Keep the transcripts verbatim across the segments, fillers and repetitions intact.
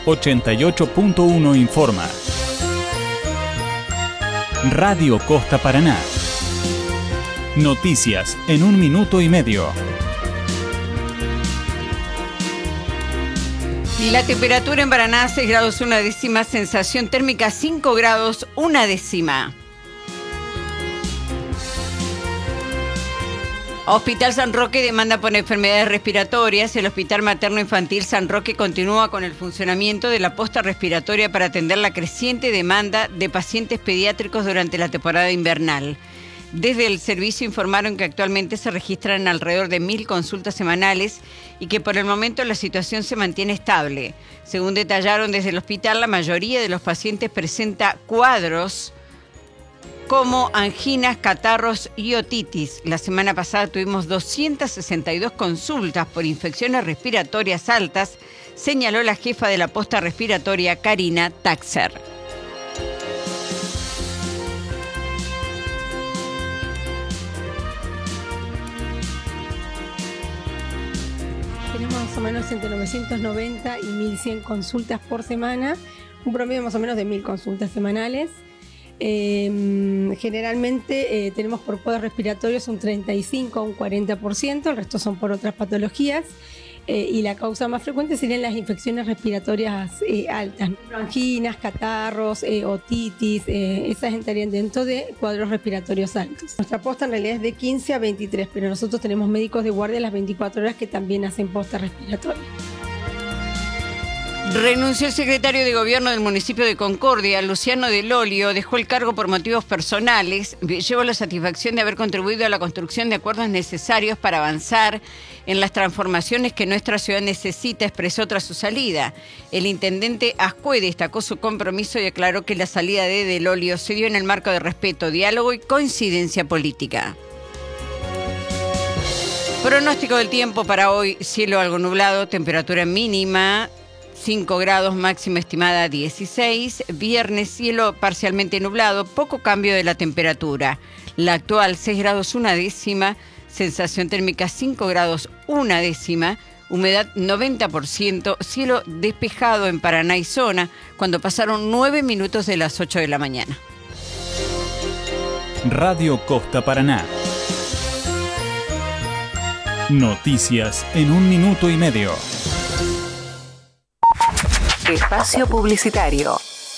ochenta y ocho punto uno informa. Radio Costa Paraná. Noticias en un minuto y medio. La temperatura en Paraná, seis grados una décima, sensación térmica cinco grados una décima. Hospital San Roque demanda por enfermedades respiratorias. El Hospital Materno Infantil San Roque continúa con el funcionamiento de la posta respiratoria para atender la creciente demanda de pacientes pediátricos durante la temporada invernal. Desde el servicio informaron que actualmente se registran alrededor de mil consultas semanales y que por el momento la situación se mantiene estable. Según detallaron desde el hospital, la mayoría de los pacientes presenta cuadros como anginas, catarros y otitis. La semana pasada tuvimos doscientas sesenta y dos consultas por infecciones respiratorias altas, señaló la jefa de la posta respiratoria, Karina Taxer. Tenemos más o menos entre novecientos noventa y mil cien consultas por semana, un promedio más o menos de mil consultas semanales. Eh, generalmente eh, tenemos por cuadros respiratorios un treinta y cinco a un cuarenta por ciento, el resto son por otras patologías, eh, y la causa más frecuente serían las infecciones respiratorias eh, altas, anginas, catarros, eh, otitis, eh, esas entrarían dentro de cuadros respiratorios altos. Nuestra posta en realidad es de quince a veintitrés, pero nosotros tenemos médicos de guardia las veinticuatro horas que también hacen posta respiratoria. Renunció el secretario de Gobierno del municipio de Concordia, Luciano Del Olio, dejó el cargo por motivos personales. Llevó la satisfacción de haber contribuido a la construcción de acuerdos necesarios para avanzar en las transformaciones que nuestra ciudad necesita, expresó tras su salida. El intendente Ascue destacó su compromiso y aclaró que la salida de Del Olio se dio en el marco de respeto, diálogo y coincidencia política. Pronóstico del tiempo para hoy: cielo algo nublado, temperatura mínima cinco grados, máxima estimada dieciséis. Viernes, cielo parcialmente nublado, poco cambio de la temperatura. La actual seis grados una décima, sensación térmica cinco grados una décima, humedad noventa por ciento, cielo despejado en Paraná y zona, cuando pasaron nueve minutos de las ocho de la mañana. Radio Costa Paraná. Noticias en un minuto y medio. Espacio publicitario.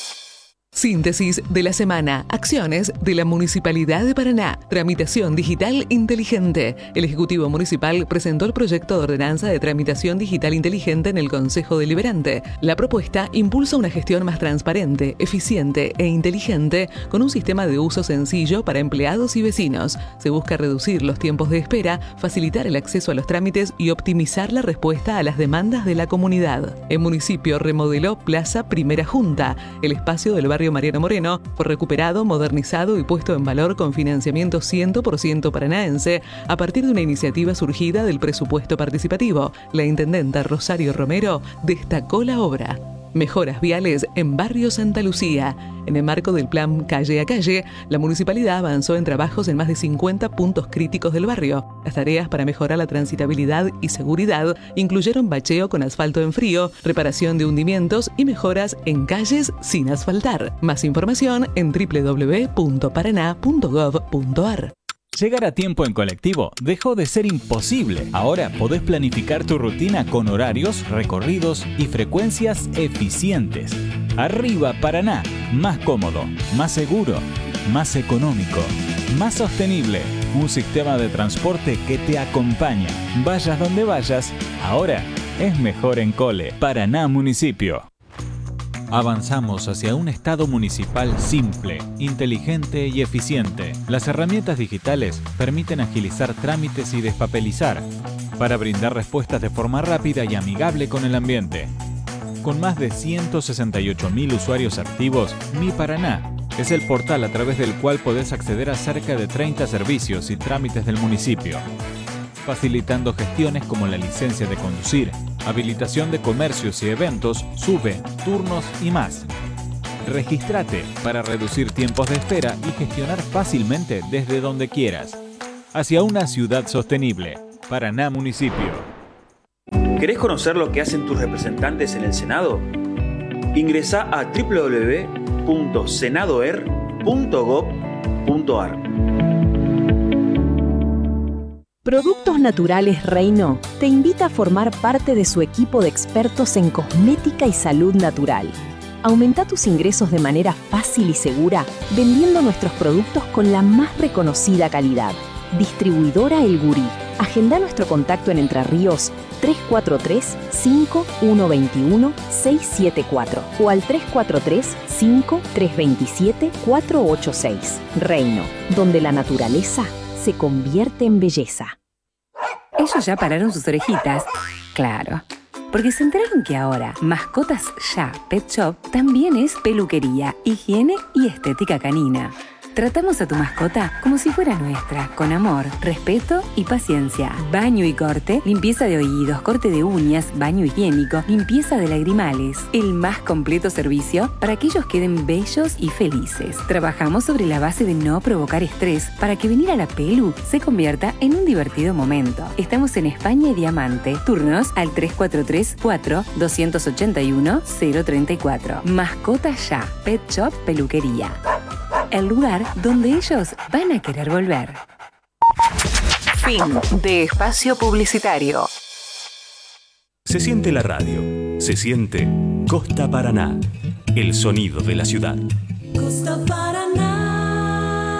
Síntesis de la semana. Acciones de la Municipalidad de Paraná. Tramitación digital inteligente. El Ejecutivo Municipal presentó el proyecto de ordenanza de tramitación digital inteligente en el Consejo Deliberante. La propuesta impulsa una gestión más transparente, eficiente e inteligente con un sistema de uso sencillo para empleados y vecinos. Se busca reducir los tiempos de espera, facilitar el acceso a los trámites y optimizar la respuesta a las demandas de la comunidad. El municipio remodeló Plaza Primera Junta, el espacio del barrio Mariano Moreno, fue recuperado, modernizado y puesto en valor con financiamiento cien por ciento paranaense a partir de una iniciativa surgida del presupuesto participativo. La intendenta Rosario Romero destacó la obra. Mejoras viales en Barrio Santa Lucía. En el marco del plan Calle a Calle, la municipalidad avanzó en trabajos en más de cincuenta puntos críticos del barrio. Las tareas para mejorar la transitabilidad y seguridad incluyeron bacheo con asfalto en frío, reparación de hundimientos y mejoras en calles sin asfaltar. Más información en doble u doble u doble u punto paraná punto gov punto ar. Llegar a tiempo en colectivo dejó de ser imposible. Ahora podés planificar tu rutina con horarios, recorridos y frecuencias eficientes. Arriba Paraná, más cómodo, más seguro, más económico, más sostenible. Un sistema de transporte que te acompaña. Vayas donde vayas, ahora es mejor en Cole. Paraná Municipio. Avanzamos hacia un Estado municipal simple, inteligente y eficiente. Las herramientas digitales permiten agilizar trámites y despapelizar para brindar respuestas de forma rápida y amigable con el ambiente. Con más de ciento sesenta y ocho mil usuarios activos, Mi Paraná es el portal a través del cual podés acceder a cerca de treinta servicios y trámites del municipio, facilitando gestiones como la licencia de conducir, habilitación de comercios y eventos, SUBE, turnos y más. Regístrate para reducir tiempos de espera y gestionar fácilmente desde donde quieras. Hacia una ciudad sostenible. Paraná Municipio. ¿Querés conocer lo que hacen tus representantes en el Senado? Ingresá a doble u doble u doble u punto senadoer punto gob punto ar. Productos Naturales Reino te invita a formar parte de su equipo de expertos en cosmética y salud natural. Aumenta tus ingresos de manera fácil y segura vendiendo nuestros productos con la más reconocida calidad. Distribuidora El Gurí. Agenda nuestro contacto en Entre Ríos tres cuatro tres, cinco uno dos uno, seis siete cuatro o al tres cuatro tres, cinco tres dos siete, cuatro ocho seis. Reino, donde la naturaleza se convierte en belleza. Ellos ya pararon sus orejitas. Claro, porque se enteraron que ahora Mascotas Ya Pet Shop también es peluquería, higiene y estética canina. Tratamos a tu mascota como si fuera nuestra, con amor, respeto y paciencia. Baño y corte, limpieza de oídos, corte de uñas, baño higiénico, limpieza de lagrimales. El más completo servicio para que ellos queden bellos y felices. Trabajamos sobre la base de no provocar estrés para que venir a la pelu se convierta en un divertido momento. Estamos en España y Diamante. Turnos al tres cuatro tres, cuatro, dos ocho uno, cero tres cuatro. Mascota Ya, Pet Shop Peluquería. El lugar donde ellos van a querer volver. Fin de espacio publicitario. Se siente la radio, se siente Costa Paraná, el sonido de la ciudad. Costa Paraná.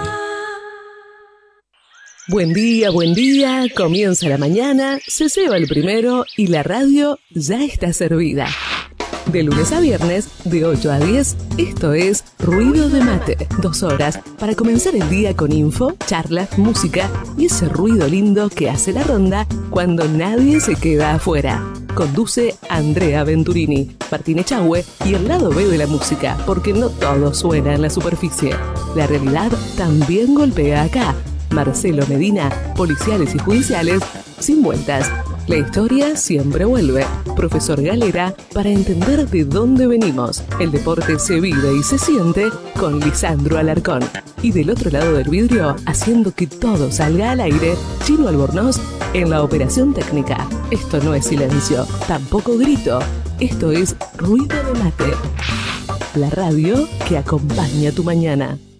Buen día, buen día, comienza la mañana, se ceba el primero y la radio ya está servida. De lunes a viernes, de ocho a diez, esto es Ruido de Mate. Dos horas para comenzar el día con info, charlas, música y ese ruido lindo que hace la ronda cuando nadie se queda afuera. Conduce Andrea Venturini, Martín Echagüe y el lado B de la música, porque no todo suena en la superficie. La realidad también golpea acá. Marcelo Medina, policiales y judiciales, sin vueltas. La historia siempre vuelve. Profesor Galera, para entender de dónde venimos. El deporte se vive y se siente con Lisandro Alarcón. Y del otro lado del vidrio, haciendo que todo salga al aire, Chino Albornoz en la operación técnica. Esto no es silencio, tampoco grito. Esto es Ruido de Mate. La radio que acompaña tu mañana.